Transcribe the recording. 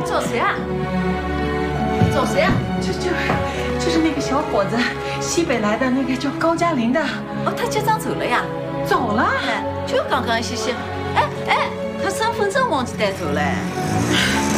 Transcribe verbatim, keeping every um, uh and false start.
找谁啊？找谁啊？ 就就就是那个小伙子，西北来的那个叫高嘉林的。 哦，他结账走了呀？ 走了？ 哎，就刚刚一些些。哎哎，他身份证忘记带走了。